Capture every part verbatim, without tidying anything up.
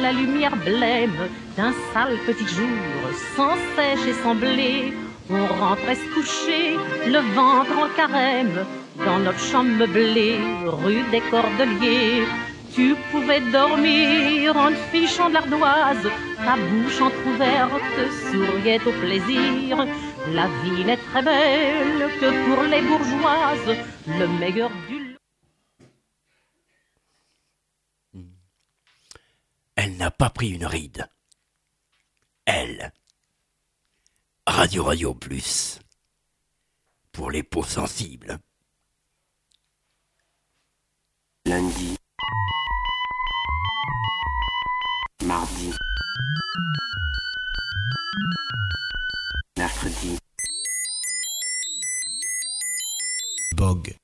la lumière blême d'un sale petit jour, sans sèche et sans blé. On rentrait se coucher, le ventre en carême, dans notre chambre meublée, rue des Cordeliers. Tu pouvais dormir en te fichant de l'ardoise, ta bouche entr'ouverte souriait au plaisir. La vie n'est très belle que pour les bourgeoises, le meilleur du... Elle n'a pas pris une ride. Elle. Radio Radio Plus. Pour les peaux sensibles. Lundi. Mardi. Mercredi. Bog.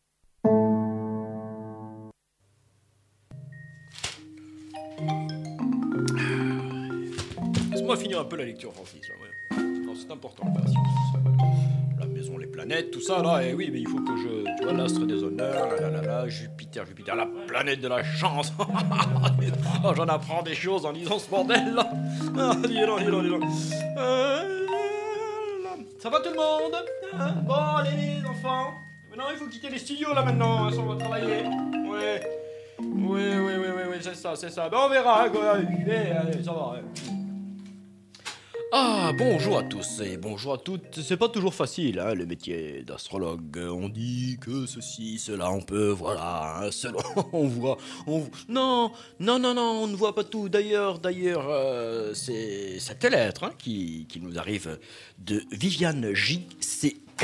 Laisse-moi finir un peu la lecture, Francis. Là, ouais. Non, c'est important, la science. La maison, les planètes, tout ça, là. Et oui, mais il faut que je... Tu vois, l'astre des honneurs, là, là, là, là, Jupiter, Jupiter, la planète de la chance. Oh, j'en apprends des choses en lisant ce bordel, là. Ah, dis donc, dis donc, dis donc. Euh, là. Ça va tout le monde, hein? Bon, allez, les enfants. Maintenant, il faut quitter les studios, là, maintenant, hein, si on va travailler. Ouais. Oui, oui, oui, oui, oui, c'est ça, c'est ça. Ben, on verra, hein, quoi. Allez, allez, ça va, ouais. Ah, bonjour à tous et bonjour à toutes. C'est pas toujours facile, hein, le métier d'astrologue. On dit que ceci, cela, on peut, voilà, hein, selon, on voit, on voit. Non, non, non, non, on ne voit pas tout. D'ailleurs, d'ailleurs, euh, c'est cette lettre hein, qui, qui nous arrive de Viviane J C K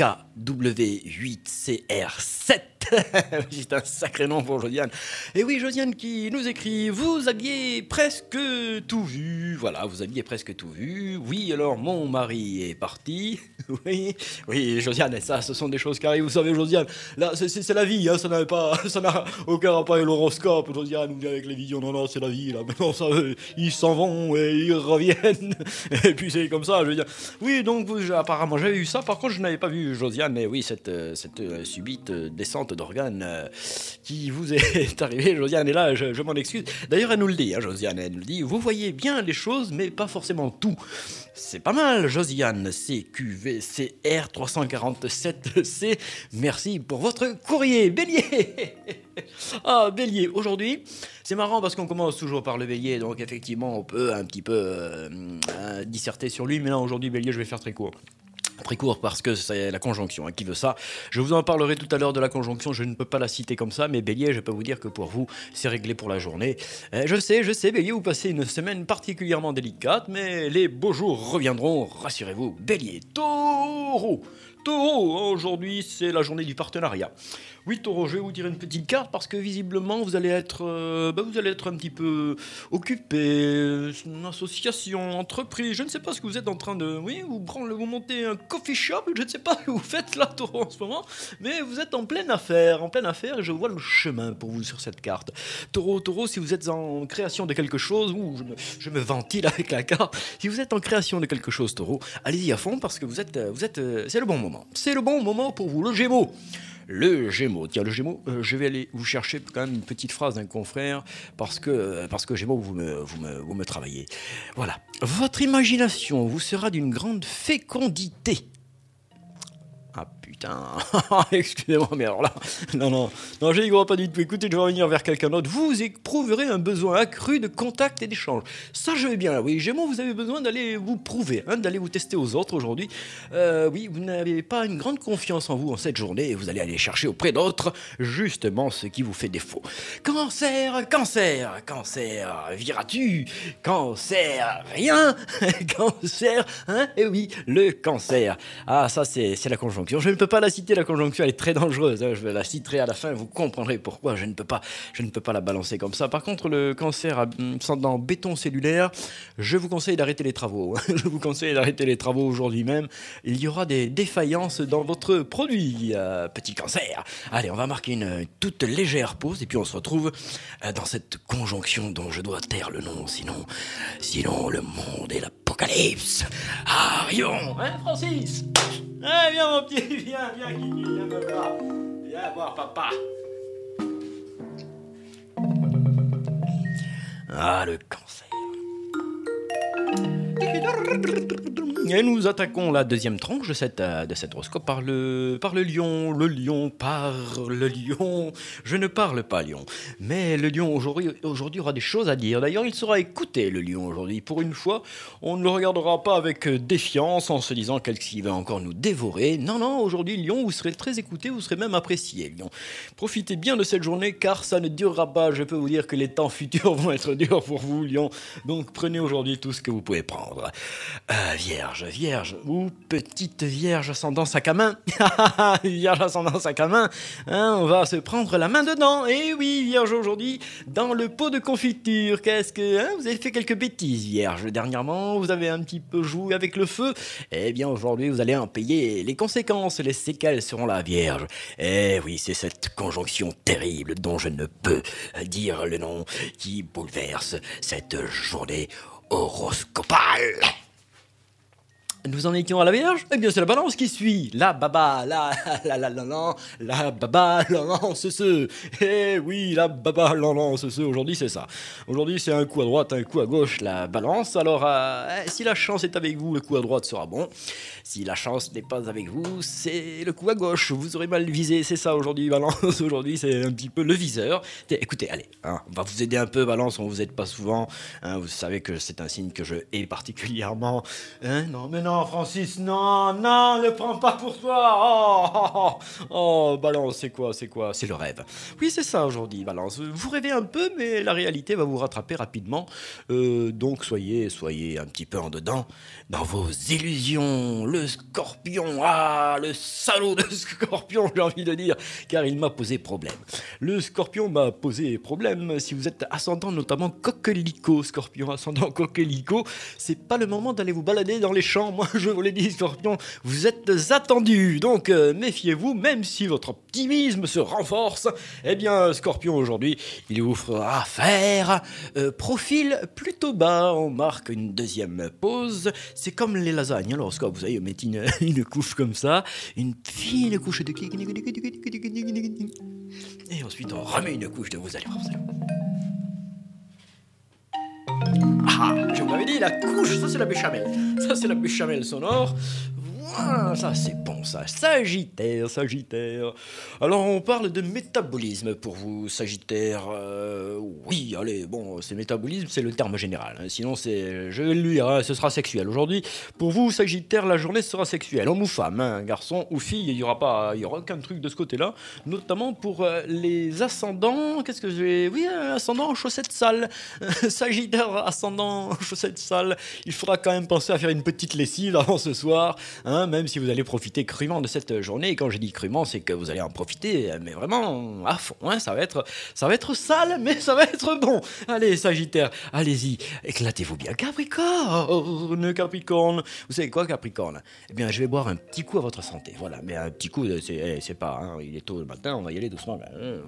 W huit C R sept. C'est un sacré nom pour Josiane. Et oui, Josiane qui nous écrit: vous aviez presque tout vu. Voilà, vous aviez presque tout vu. Oui, alors mon mari est parti. Oui, oui, Josiane, et ça, ce sont des choses qui arrivent. Vous savez, Josiane, là, c'est, c'est, c'est la vie. Hein, ça n'a pas, ça n'a aucun rapport avec l'horoscope. Josiane, ou bien avec les visions. Non, non, c'est la vie. Là, maintenant, ça, ils s'en vont et ils reviennent. Et puis c'est comme ça. Je veux dire. Oui, donc vous, apparemment, j'avais vu ça. Par contre, je n'avais pas vu Josiane. Mais oui, cette, cette euh, subite euh, descente d'organes euh, qui vous est arrivée, Josiane. Et là, je, je m'en excuse. D'ailleurs, elle nous le dit, hein, Josiane. Elle nous le dit. Vous voyez bien les choses, mais pas forcément tout. C'est pas mal, Josiane. C Q V C R trois cent quarante-sept C. Merci pour votre courrier. Bélier. Ah, Bélier. Aujourd'hui, c'est marrant parce qu'on commence toujours par le Bélier. Donc, effectivement, on peut un petit peu euh, euh, disserter sur lui. Mais là, aujourd'hui, Bélier, je vais faire très court. Très court parce que c'est la conjonction hein, qui veut ça. Je vous en parlerai tout à l'heure de la conjonction, je ne peux pas la citer comme ça, mais Bélier, je peux vous dire que pour vous, c'est réglé pour la journée. Euh, je sais, je sais, Bélier, vous passez une semaine particulièrement délicate, mais les beaux jours reviendront, rassurez-vous. Bélier, Taureau, Taureau, aujourd'hui c'est la journée du partenariat. Oui, Taureau, je vais vous dire une petite carte parce que visiblement vous allez être, euh, bah, vous allez être un petit peu occupé, une association, entreprise, je ne sais pas ce que vous êtes en train de, oui, vous prendre, vous montez un coffee shop, je ne sais pas ce que vous faites là, Taureau, en ce moment, mais vous êtes en pleine affaire, en pleine affaire, et je vois le chemin pour vous sur cette carte. Taureau, Taureau, si vous êtes en création de quelque chose, ouh, je me, je me ventile avec la carte. Si vous êtes en création de quelque chose, Taureau, allez-y à fond parce que vous êtes, vous êtes, c'est le bon moment. C'est le bon moment pour vous. Le Gémeaux. Le Gémeaux, tiens le Gémeaux, euh, je vais aller vous chercher quand même une petite phrase d'un confrère parce que, parce que Gémeaux, vous me, vous, me, vous me travaillez. Voilà, votre imagination vous sera d'une grande fécondité. Ah putain, excusez-moi, mais alors là, non, non, non, je n'y crois pas du tout. Écoutez, je vais revenir vers quelqu'un d'autre. Vous éprouverez un besoin accru de contact et d'échange. Ça, je vais bien, oui. Gémeaux, vous avez besoin d'aller vous prouver, hein, d'aller vous tester aux autres aujourd'hui. Euh, oui, vous n'avez pas une grande confiance en vous en cette journée et vous allez aller chercher auprès d'autres justement ce qui vous fait défaut. Cancer, cancer, cancer, viras-tu? Cancer, rien. Cancer, hein? Eh oui, le cancer. Ah, ça, c'est, c'est la conjonction. Je ne peux pas la citer, la conjonction, elle est très dangereuse. Hein. Je la citerai à la fin, vous comprendrez pourquoi. Je ne peux pas, je ne peux pas la balancer comme ça. Par contre, le cancer ascendant béton cellulaire, je vous conseille d'arrêter les travaux. Je vous conseille d'arrêter les travaux aujourd'hui même. Il y aura des défaillances dans votre produit, euh, petit cancer. Allez, on va marquer une toute légère pause et puis on se retrouve dans cette conjonction dont je dois taire le nom. Sinon, sinon le monde est l'apocalypse. Arrivons, hein, Francis? Eh, viens mon petit, viens, viens Kiki, viens me voir. Viens voir papa. Ah, le cancer. Et nous attaquons la deuxième tranche de cette, euh, de cet horoscope par le, par le lion. Le lion parle, le lion. Je ne parle pas lion. Mais le lion aujourd'hui, aujourd'hui aura des choses à dire. D'ailleurs, il sera écouté, le lion, aujourd'hui. Pour une fois, on ne le regardera pas avec défiance en se disant qu'il va encore nous dévorer. Non, non, aujourd'hui, lion, vous serez très écouté, vous serez même apprécié, lion. Profitez bien de cette journée car ça ne durera pas. Je peux vous dire que les temps futurs vont être durs pour vous, lion. Donc prenez aujourd'hui tout ce que vous pouvez prendre. Euh, vierge, vierge, ou petite vierge ascendant sac à main. Vierge ascendant sac à main, hein, on va se prendre la main dedans. Et oui, vierge, aujourd'hui, dans le pot de confiture, qu'est-ce que... Hein, vous avez fait quelques bêtises, vierge. Dernièrement, vous avez un petit peu joué avec le feu. Eh bien, aujourd'hui, vous allez en payer les conséquences. Les séquelles seront là, vierge. Eh oui, c'est cette conjonction terrible dont je ne peux dire le nom qui bouleverse cette journée horoscopale. Nous en étions à la Vierge. Eh bien, c'est la Balance qui suit. La baba, la la la la la, la baba, la lance ce. Eh oui, la baba, la lance ce. Aujourd'hui, c'est ça. Aujourd'hui, c'est un coup à droite, un coup à gauche, la Balance. Alors, euh, si la chance est avec vous, le coup à droite sera bon. Si la chance n'est pas avec vous, c'est le coup à gauche. Vous aurez mal visé, c'est ça aujourd'hui, Balance. Aujourd'hui, c'est un petit peu le viseur. Écoutez, allez, hein, on va vous aider un peu, Balance. On vous aide pas souvent. Hein, vous savez que c'est un signe que je hais particulièrement. Hein, non, mais non. Non, Francis, non, non, ne prends pas pour toi. Oh, oh, oh, oh, Balance, c'est quoi, c'est quoi? C'est le rêve. Oui, c'est ça aujourd'hui, Balance. Vous rêvez un peu, mais la réalité va vous rattraper rapidement. Euh, donc, soyez, soyez un petit peu en dedans dans vos illusions. Le Scorpion, ah, le salaud de Scorpion, j'ai envie de dire, car il m'a posé problème. Le Scorpion m'a posé problème. Si vous êtes ascendant, notamment coquelicot, Scorpion ascendant coquelicot, c'est pas le moment d'aller vous balader dans les champs. Moi, je vous l'ai dit, Scorpion, vous êtes attendus. Donc, euh, méfiez-vous, même si votre optimisme se renforce. Eh bien, Scorpion, aujourd'hui, il vous fera faire euh, profil plutôt bas. On marque une deuxième pause. C'est comme les lasagnes. Alors, vous savez, on met une, une couche comme ça, une fine couche de... Et ensuite, on remet une couche de... Vous allez voir, vous allez voir. Ah, je vous l'avais dit, la couche, ça c'est la béchamel. Ça c'est la béchamel sonore. Voilà, ça c'est bon ça. Sagittaire, Sagittaire. Alors on parle de métabolisme pour vous, Sagittaire. Euh, oui, allez, bon, c'est métabolisme, c'est le terme général. Hein. Sinon c'est, je vais le lire, hein, ce sera sexuel. Aujourd'hui, pour vous, Sagittaire, la journée sera sexuelle. Homme ou femme, hein, garçon ou fille, il n'y aura pas, il y aura aucun truc de ce côté-là. Notamment pour euh, les ascendants, qu'est-ce que j'ai... Oui, euh, ascendant en chaussettes sales. Sagittaire, ascendant en chaussettes sales. Il faudra quand même penser à faire une petite lessive avant ce soir, hein. Même si vous allez profiter crûment de cette journée. Et quand je dis crûment, c'est que vous allez en profiter, mais vraiment à fond. Hein. Ça va être, ça va être sale, mais ça va être bon. Allez, Sagittaire, allez-y, éclatez-vous bien. Capricorne, Capricorne. Vous savez quoi, Capricorne? Eh bien, je vais boire un petit coup à votre santé. Voilà, mais un petit coup, c'est, c'est pas... Hein, il est tôt le matin, on va y aller doucement.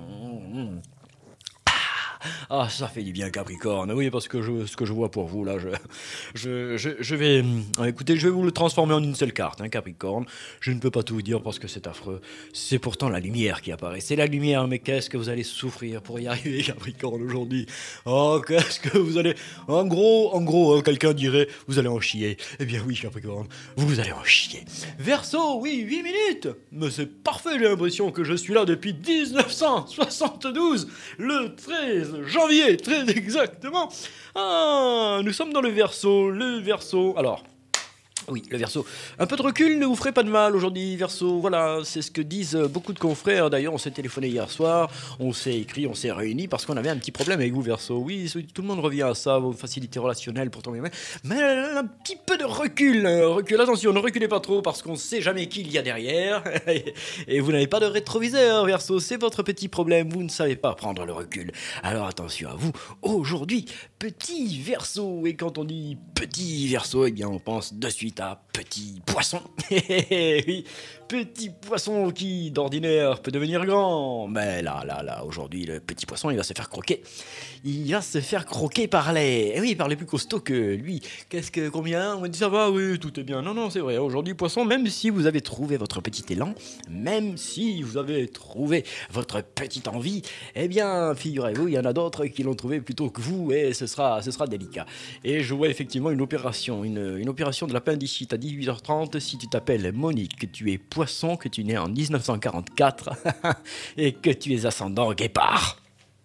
Ah, ça fait du bien, Capricorne. Oui, parce que je, ce que je vois pour vous, là, je, je, je, je vais... Écoutez, je vais vous le transformer en une seule carte, hein, Capricorne. Je ne peux pas tout vous dire parce que c'est affreux. C'est pourtant la lumière qui apparaît. C'est la lumière, mais qu'est-ce que vous allez souffrir pour y arriver, Capricorne, aujourd'hui? Oh, qu'est-ce que vous allez... En gros, en gros, hein, quelqu'un dirait, vous allez en chier. Eh bien oui, Capricorne, vous allez en chier. Verseau, oui, huit minutes. Mais c'est parfait, j'ai l'impression que je suis là depuis dix-neuf cent soixante-douze, le treize janvier, très exactement. Ah, nous sommes dans le Verseau, le Verseau. Alors, oui, le Verseau. Un peu de recul ne vous ferait pas de mal aujourd'hui, Verseau. Voilà, c'est ce que disent beaucoup de confrères. D'ailleurs, on s'est téléphoné hier soir, on s'est écrit, on s'est réunis parce qu'on avait un petit problème avec vous, Verseau. Oui, tout le monde revient à ça, vos facilités relationnelles pour tomber. Mais un petit peu de recul. Recul, attention, ne reculez pas trop parce qu'on ne sait jamais qui il y a derrière. Et vous n'avez pas de rétroviseur, Verseau. C'est votre petit problème. Vous ne savez pas prendre le recul. Alors attention à vous. Aujourd'hui, petit Verseau. Et quand on dit petit Verseau, eh bien, on pense de suite à petit poisson. Oui, petit poisson qui, d'ordinaire, peut devenir grand. Mais là, là, là, aujourd'hui, le petit poisson, il va se faire croquer. Il va se faire croquer par les... Eh oui, par les plus costauds que lui. Qu'est-ce que... Combien? On m'a dit, ça va, oui, tout est bien. Non, non, c'est vrai. Aujourd'hui, poisson, même si vous avez trouvé votre petit élan, même si vous avez trouvé votre petite envie, eh bien, figurez-vous, il y en a d'autres qui l'ont trouvé plutôt que vous, et ce sera, ce sera délicat. Et je vois effectivement une opération, une, une opération de l'appendicite à dix-huit heures trente. Si tu t'appelles Monique, que tu es poisson, que tu es né en dix-neuf cent quarante-quatre et que tu es ascendant guépard.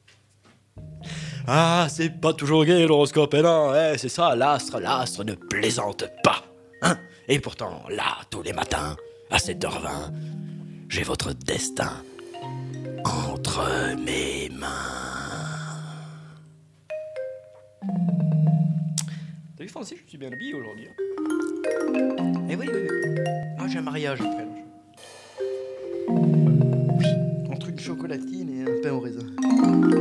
Ah, c'est pas toujours gai l'horoscope, eh non, eh, c'est ça, l'astre, l'astre ne plaisante pas, hein. Et pourtant, là, tous les matins, à sept heures vingt, j'ai votre destin entre mes mains. T'as vu, Francis, je suis bien habillé aujourd'hui. Hein. Eh oui, oui, oui. Ah, j'ai un mariage après. Oui, entre une chocolatine et un pain au raisin.